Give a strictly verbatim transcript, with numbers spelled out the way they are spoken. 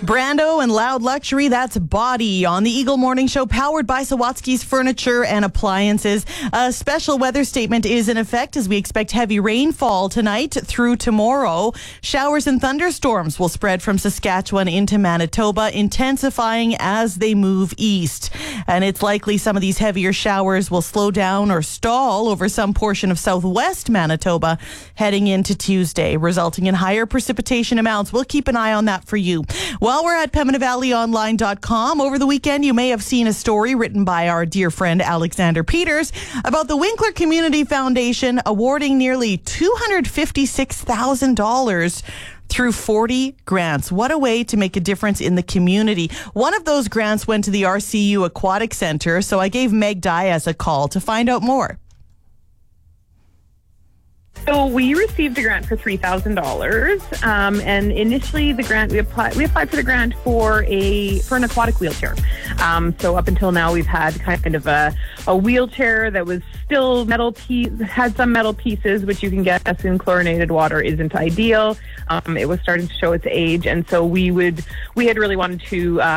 Brando and Loud Luxury, that's Body on the Eagle Morning Show, powered by Sawatsky's Furniture and Appliances. A special weather statement is in effect as we expect heavy rainfall tonight through tomorrow. Showers and thunderstorms will spread from Saskatchewan into Manitoba, intensifying as they move east. And it's likely some of these heavier showers will slow down or stall over some portion of southwest Manitoba heading into Tuesday, resulting in higher precipitation amounts. We'll keep an eye on that for you. While we're at Pembina Valley Online dot com, over the weekend you may have seen a story written by our dear friend Alexander Peters about the Winkler Community Foundation awarding nearly two hundred fifty-six thousand dollars through forty grants. What a way to make a difference in the community. One of those grants went to the R C U Aquatic Center, so I gave Meg Diaz a call to find out more. So we received a grant for three thousand dollars, um, and initially the grant we applied we applied for the grant for a for an aquatic wheelchair. Um, so up until now we've had kind of a, a wheelchair that was still metal piece had some metal pieces, which you can guess in chlorinated water isn't ideal. Um, it was starting to show its age, and so we would we had really wanted to. Uh,